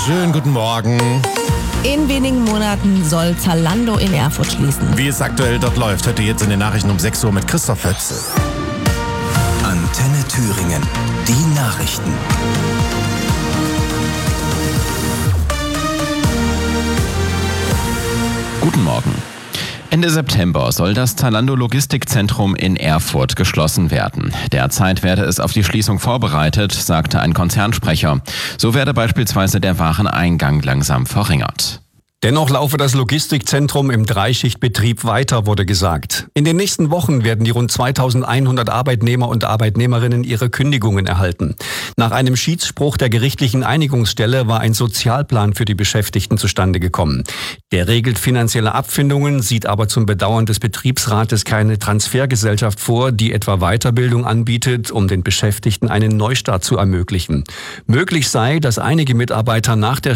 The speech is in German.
Schönen guten Morgen. In wenigen Monaten soll Zalando in Erfurt schließen. Wie es aktuell dort läuft, hört ihr jetzt in den Nachrichten um 6 Uhr mit Christoph Hötze. Antenne Thüringen, die Nachrichten. Guten Morgen. Ende September soll das Zalando-Logistikzentrum in Erfurt geschlossen werden. Derzeit werde es auf die Schließung vorbereitet, sagte ein Konzernsprecher. So werde beispielsweise der Wareneingang langsam verringert. Dennoch laufe das Logistikzentrum im Dreischichtbetrieb weiter, wurde gesagt. In den nächsten Wochen werden die rund 2100 Arbeitnehmer und Arbeitnehmerinnen ihre Kündigungen erhalten. Nach einem Schiedsspruch der gerichtlichen Einigungsstelle war ein Sozialplan für die Beschäftigten zustande gekommen. Der regelt finanzielle Abfindungen, sieht aber zum Bedauern des Betriebsrates keine Transfergesellschaft vor, die etwa Weiterbildung anbietet, um den Beschäftigten einen Neustart zu ermöglichen. Möglich sei, dass einige Mitarbeiter nach der